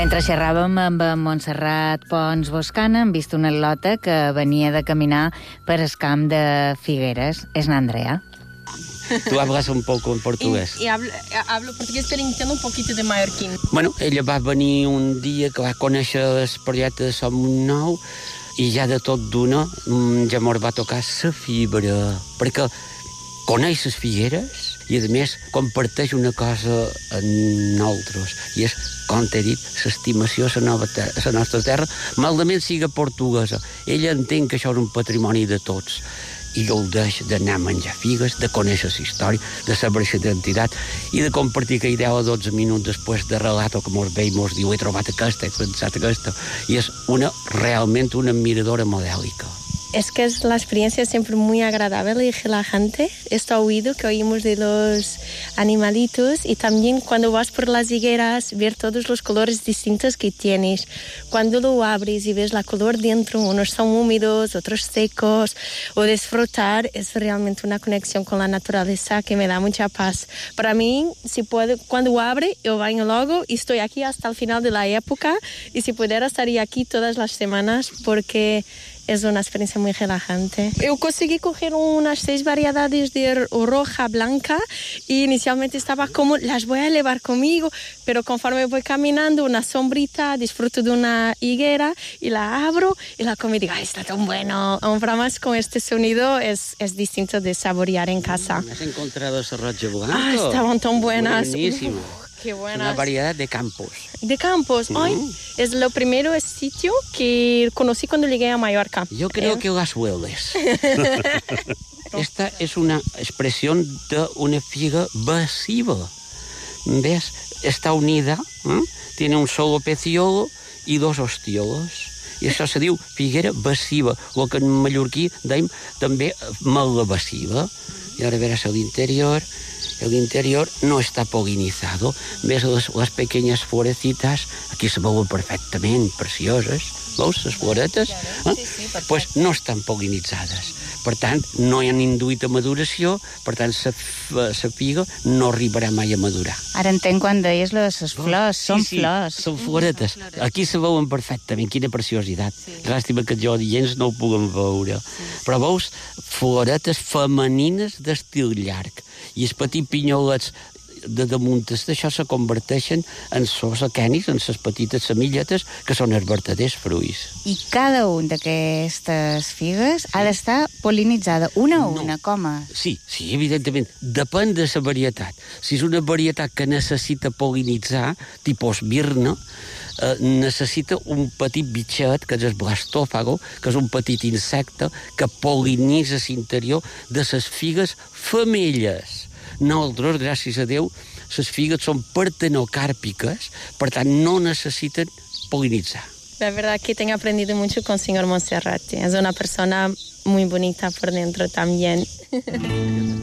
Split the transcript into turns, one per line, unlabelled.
Mentre xerràvem amb Montserrat Pons Boscana, hem vist una atleta que venia de caminar per el camp de Figueres. És Andrea.
Tú hablas un poco en portugués.
Hablo portuguès, però entiendo un poquito de mallorquín.
Bueno, ella va venir un dia que va conèixer el projecte de Som Nou i ja de tot d'una ja mos va tocar la fibra, perquè coneix les Figueres i, a més, comparteix una cosa amb nosaltres, i és, com t'he dit, l'estimació a la nostra terra, malament siga portuguesa. Ella entén que això és un patrimoni de tots, i gaudeix d'anar a menjar figues, de conèixer la història, de saber la identitat, i de compartir aquell 10 o 12 minuts després de relato que mos ve i mos diu he trobat aquesta, he pensat aquesta, i és realment una admiradora modèlica.
Es que la experiencia es siempre muy agradable y relajante. Esto oído que oímos de los animalitos, y también cuando vas por las higueras, ver todos los colores distintos que tienes. Cuando lo abres y ves la color dentro, unos son húmedos, otros secos, o disfrutar, es realmente una conexión con la naturaleza que me da mucha paz. Para mí, si puedo, cuando abre, yo baño luego y estoy aquí hasta el final de la época, y si pudiera estaría aquí todas las semanas porque es una experiencia muy relajante. Yo conseguí coger unas 6 variedades de roja, blanca, y inicialmente estaba como, las voy a llevar conmigo, pero conforme voy caminando, una sombrita, disfruto de una higuera y la abro y la como y digo, ¡ay, está tan bueno! Aún más con este sonido es distinto de saborear en casa.
¿Has encontrado ese roche blanco?
¡Ah, estaban tan buenas!
Buenísimo.
¡Qué buenas!
Una variedad de campos.
De campos. Ay, es lo primero sitio que conocí cuando llegué a Mallorca.
Yo creo que las hueles. Esta es una expresión de una figa vasiva. ¿Ves? Está unida, tiene un solo peciolo y 2 ostioles. I això se diu figuera vasiva, el que en mallorquí dèiem també malvasiva. Y ahora verás el interior. El interior no está polinizado. Ves les pequeñas florecitas, aquí se veuen perfectament, precioses. Veus, les floretes? Pues no estan polinitzades. Per tant, no hi han induït a maduració, per tant, la figa no arribarà mai a madurar.
Ara entenc quan deies les flors, són flors.
Són floretes. Aquí se veuen perfectament, quina preciositat. Llàstima que jo dients no ho puguem veure. Però veus, floretes femenines d'estil llarg. I els petits pinyolets de damunt d'això se converteixen en sos aquenis, en les petites semilletes, que són els vertaders fruits.
I cada un d'aquestes figues ha d'estar polinitzada, una a una, com a?
Sí, evidentment. Depèn de la varietat. Si és una varietat que necessita polinitzar, tipus Virna, necessita un petit bitxet, que és el blastófago, que és un petit insecte que polinitza l'interior de les figues femelles. Nosaltres, gràcies a Déu, les figues són partenocàrpiques, per tant no necessiten polinitzar.
La verdad que tengo aprendido mucho con el señor Monserrat. Es una persona muy bonita por dentro también.